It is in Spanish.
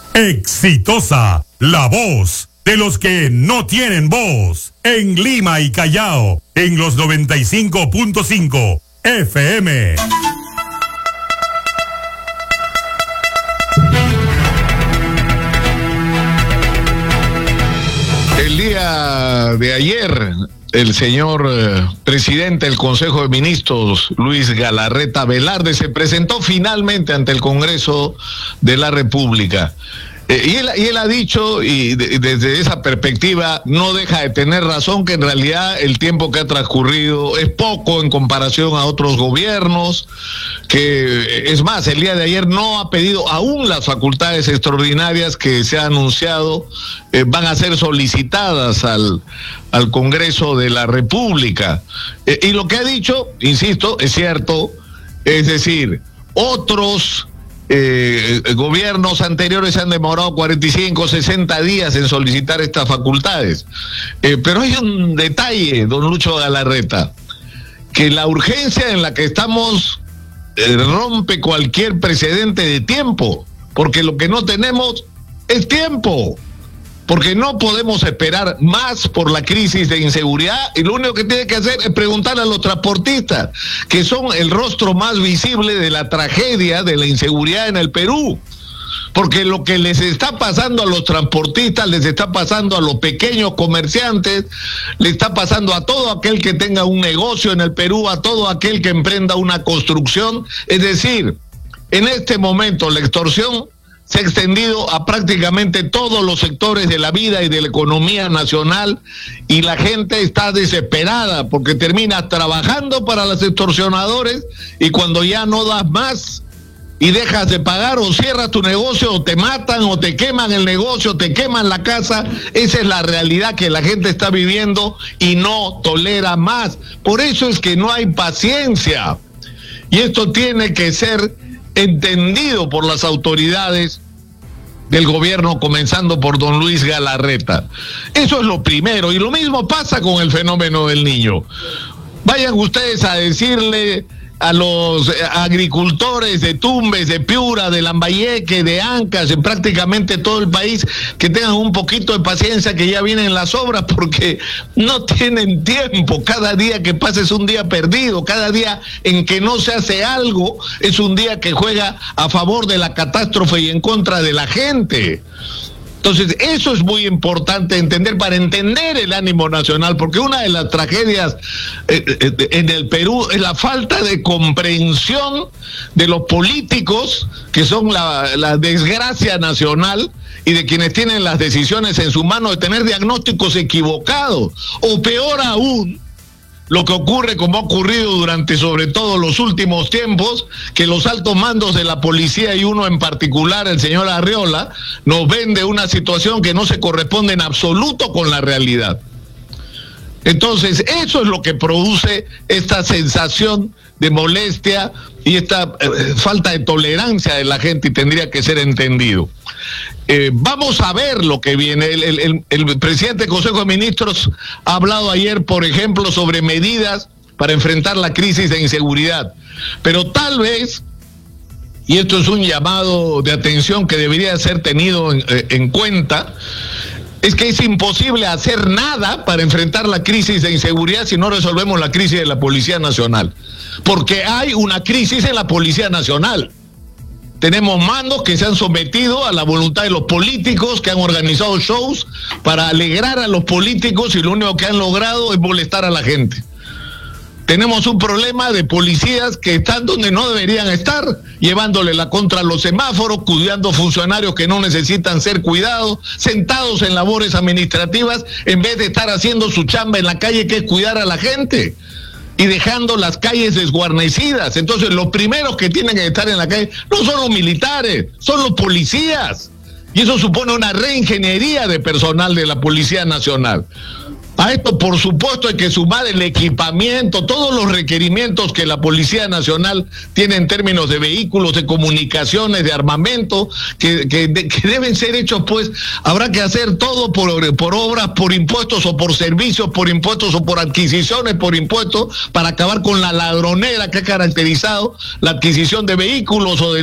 Exitosa, la voz de los que no tienen voz. En Lima y Callao, en los 95.5 FM. El día de ayer, el señor presidente del Consejo de Ministros, Luis Galarreta Velarde, se presentó finalmente ante el Congreso de la República. Y él ha dicho, y desde esa perspectiva no deja de tener razón, que en realidad el tiempo que ha transcurrido es poco en comparación a otros gobiernos, que es más, el día de ayer no ha pedido aún las facultades extraordinarias que se ha anunciado, van a ser solicitadas al Congreso de la República. Y lo que ha dicho, insisto, es cierto, es decir, otros gobiernos anteriores han demorado 45, 60 días en solicitar estas facultades. Pero hay un detalle, don Lucho Galarreta, que la urgencia en la que estamos rompe cualquier precedente de tiempo, porque lo que no tenemos es tiempo. Porque no podemos esperar más por la crisis de inseguridad, y lo único que tiene que hacer es preguntarle a los transportistas, que son el rostro más visible de la tragedia de la inseguridad en el Perú. Porque lo que les está pasando a los transportistas, les está pasando a los pequeños comerciantes, le está pasando a todo aquel que tenga un negocio en el Perú, a todo aquel que emprenda una construcción. Es decir, en este momento la extorsión se ha extendido a prácticamente todos los sectores de la vida y de la economía nacional, y la gente está desesperada porque terminas trabajando para los extorsionadores, y cuando ya no das más y dejas de pagar, o cierras tu negocio, o te matan, o te queman el negocio, te queman la casa. Esa es la realidad que la gente está viviendo y no tolera más. Por eso es que no hay paciencia, y esto tiene que ser entendido por las autoridades del gobierno, comenzando por don Luis Galarreta. Eso es lo primero, y lo mismo pasa con el fenómeno del Niño. Vayan ustedes a decirle a los agricultores de Tumbes, de Piura, de Lambayeque, de Ancash, en prácticamente todo el país, que tengan un poquito de paciencia, que ya vienen las obras, porque no tienen tiempo. Cada día que pasa es un día perdido, cada día en que no se hace algo es un día que juega a favor de la catástrofe y en contra de la gente. Entonces, eso es muy importante entender, para entender el ánimo nacional, porque una de las tragedias en el Perú es la falta de comprensión de los políticos, que son la desgracia nacional, y de quienes tienen las decisiones en su mano, de tener diagnósticos equivocados, o peor aún, lo que ocurre, como ha ocurrido durante sobre todo los últimos tiempos, que los altos mandos de la policía, y uno en particular, el señor Arriola, nos vende una situación que no se corresponde en absoluto con la realidad. Entonces, eso es lo que produce esta sensación de molestia y esta falta de tolerancia de la gente, y tendría que ser entendido. Vamos a ver lo que viene. El presidente del Consejo de Ministros ha hablado ayer, por ejemplo, sobre medidas para enfrentar la crisis de inseguridad. Pero tal vez, y esto es un llamado de atención que debería ser tenido en cuenta, es que es imposible hacer nada para enfrentar la crisis de inseguridad si no resolvemos la crisis de la Policía Nacional. Porque hay una crisis en la Policía Nacional. Tenemos mandos que se han sometido a la voluntad de los políticos, que han organizado shows para alegrar a los políticos, y lo único que han logrado es molestar a la gente. Tenemos un problema de policías que están donde no deberían estar, llevándole la contra a los semáforos, cuidando funcionarios que no necesitan ser cuidados, sentados en labores administrativas, en vez de estar haciendo su chamba en la calle, que es cuidar a la gente, y dejando las calles desguarnecidas. Entonces, los primeros que tienen que estar en la calle no son los militares, son los policías. Y eso supone una reingeniería de personal de la Policía Nacional. A esto, por supuesto, hay que sumar el equipamiento, todos los requerimientos que la Policía Nacional tiene en términos de vehículos, de comunicaciones, de armamento, que deben ser hechos, pues, habrá que hacer todo por obras, por impuestos, o por servicios, por impuestos, o por adquisiciones, por impuestos, para acabar con la ladronera que ha caracterizado la adquisición de vehículos o de